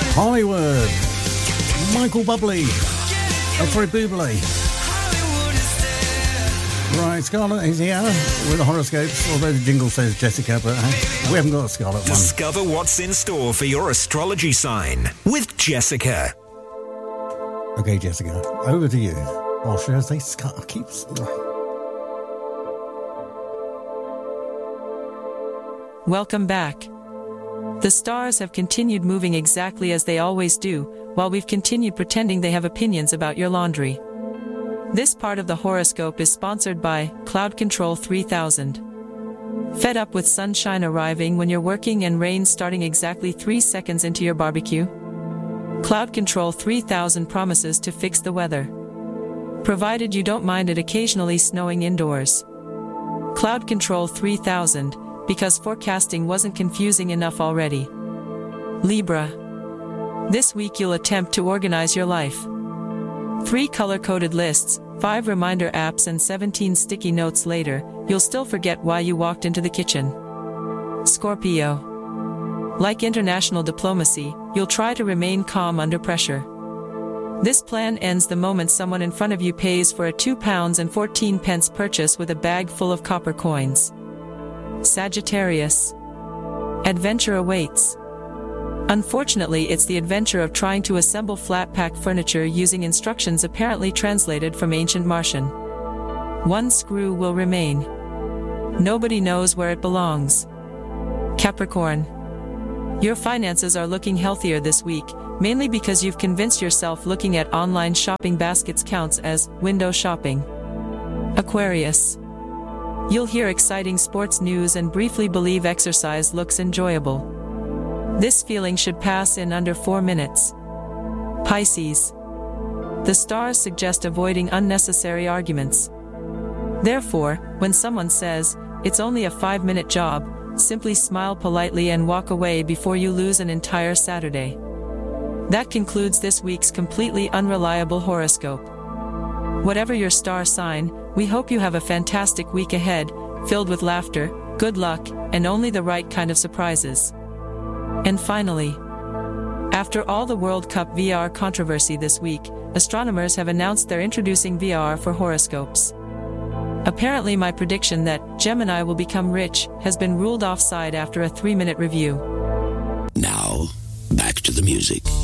Hollywood. Michael Bublé. Sorry, Bublé. Right, Scarlett is here with the horoscopes, although the jingle says Jessica, but we haven't got a Scarlett one. Discover what's in store for your astrology sign with Jessica. Okay, Jessica, over to you. Or should I say Scarlett? Welcome back. The stars have continued moving exactly as they always do, while we've continued pretending they have opinions about your laundry. This part of the horoscope is sponsored by Cloud Control 3000. Fed up with sunshine arriving when you're working and rain starting exactly 3 seconds into your barbecue? Cloud Control 3000 promises to fix the weather, provided you don't mind it occasionally snowing indoors. Cloud Control 3000, because forecasting wasn't confusing enough already. Libra. This week you'll attempt to organize your life. 3 color-coded lists, 5 reminder apps and 17 sticky notes later, you'll still forget why you walked into the kitchen. Scorpio. Like international diplomacy, you'll try to remain calm under pressure. This plan ends the moment someone in front of you pays for a £2.14 purchase with a bag full of copper coins. Sagittarius. Adventure awaits. Unfortunately, it's the adventure of trying to assemble flat-pack furniture using instructions apparently translated from ancient Martian. One screw will remain. Nobody knows where it belongs. Capricorn. Your finances are looking healthier this week, mainly because you've convinced yourself looking at online shopping baskets counts as window shopping. Aquarius. You'll hear exciting sports news and briefly believe exercise looks enjoyable. This feeling should pass in under 4 minutes. Pisces. The stars suggest avoiding unnecessary arguments. Therefore, when someone says, "It's only a 5-minute job," simply smile politely and walk away before you lose an entire Saturday. That concludes this week's completely unreliable horoscope. Whatever your star sign, we hope you have a fantastic week ahead, filled with laughter, good luck, and only the right kind of surprises. And finally, after all the World Cup VR controversy this week, astronomers have announced they're introducing VR for horoscopes. Apparently my prediction that Gemini will become rich has been ruled offside after a 3-minute review. Now, back to the music.